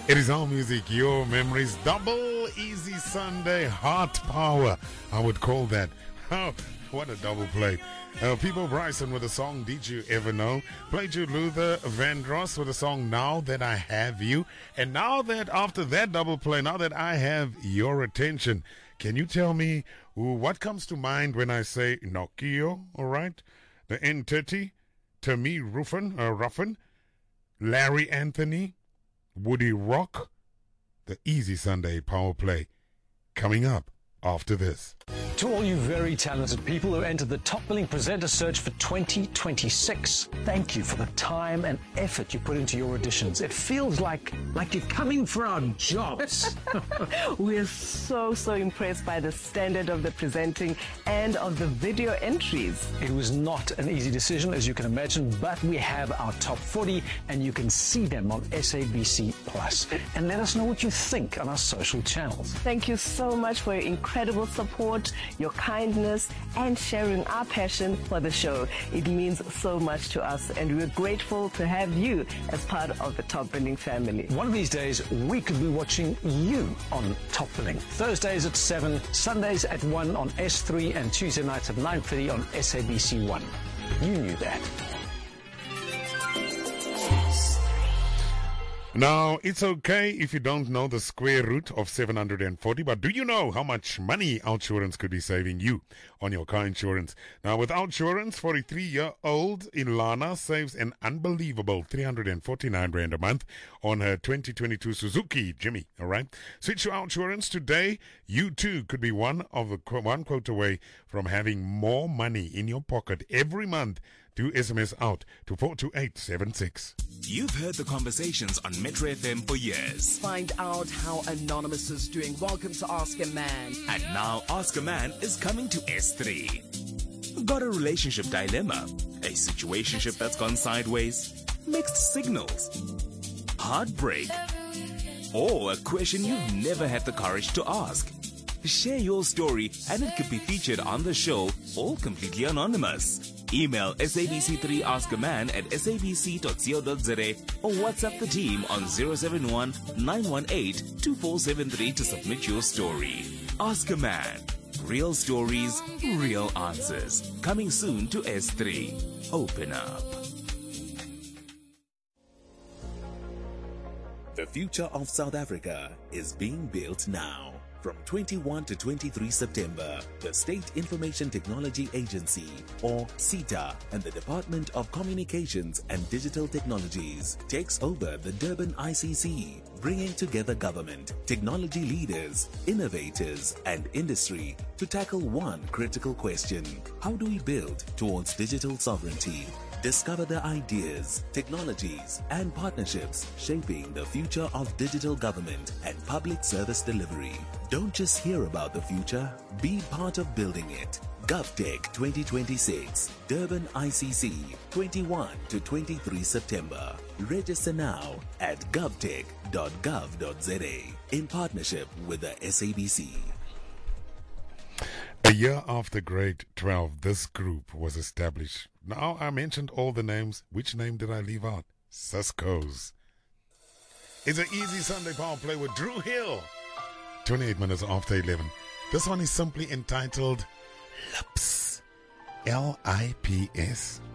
It is our music, your memories. Double Easy Sunday, Heart Power. I would call that. Oh, what a double play. People Bryson with the song Did You Ever Know? Played you Luther Vandross with the song Now That I Have You. And now that after that double play, now that I have your attention, can you tell me what comes to mind when I say Nokia, all right? The N30, Tommy Ruffin, Larry Anthony, Woody Rock, the Easy Sunday Power Play. Coming up after this. To all you very talented people who entered the Top Billing Presenter Search for 2026, thank you for the time and effort you put into your auditions. It feels like you're coming for our jobs. We're so impressed by the standard of the presenting and of the video entries. It was not an easy decision, as you can imagine, but we have our top 40 and you can see them on SABC Plus. And let us know what you think on our social channels. Thank you so much for your incredible support, your kindness, and sharing our passion for the show. It means so much to us, and we're grateful to have you as part of the Top Billing family. One of these days, we could be watching you on Top Billing. Thursdays at 7, Sundays at 1 on S3, and Tuesday nights at 9:30 on SABC 1. You knew that. Now, it's okay if you don't know the square root of 740, but do you know how much money OUTsurance could be saving you on your car insurance? Now, with OUTsurance, 43-year-old Ilana saves an unbelievable 349 Rand a month on her 2022 Suzuki Jimmy, all right? Switch to OUTsurance today. You too could be one quote away from having more money in your pocket every month. Do SMS out to 42876. You've heard the conversations on Metro FM for years. Find out how Anonymous is doing. Welcome to Ask a Man. And now Ask a Man is coming to S3. Got a relationship dilemma? A situationship that's gone sideways? Mixed signals? Heartbreak? Or a question you've never had the courage to ask? Share your story and it could be featured on the show, all completely anonymous. Email SABC3 Ask a Man at sabc.co.za or WhatsApp the team on 071 918 2473 to submit your story. Ask a Man. Real stories, real answers. Coming soon to S3. Open up. The future of South Africa is being built now. From 21 to 23 September, the State Information Technology Agency, or SITA, and the Department of Communications and Digital Technologies takes over the Durban ICC, bringing together government, technology leaders, innovators, and industry to tackle one critical question: how do we build towards digital sovereignty? Discover the ideas, technologies, and partnerships shaping the future of digital government and public service delivery. Don't just hear about the future, be part of building it. GovTech 2026, Durban ICC, 21 to 23 September. Register now at govtech.gov.za in partnership with the SABC. A year after grade 12, this group was established. Now, I mentioned all the names. Which name did I leave out? Cisco's. It's an Easy Sunday Power Play with Drew Hill. 28 minutes after 11. This one is simply entitled Lips. Lips.